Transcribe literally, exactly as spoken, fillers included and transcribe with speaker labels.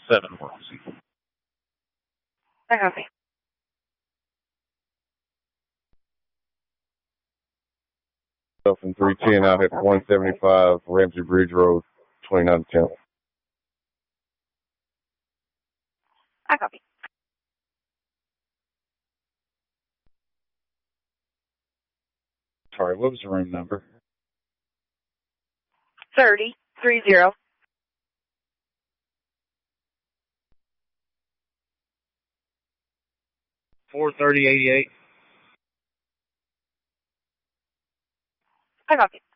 Speaker 1: seven works.
Speaker 2: I copy.
Speaker 3: From three ten out at one seventy-five Ramsey Bridge Road, twenty-nine ten.
Speaker 2: I copy.
Speaker 1: Sorry, what was the room number?
Speaker 2: Thirty three zero.
Speaker 1: Four thirty eighty eight.
Speaker 2: I copy.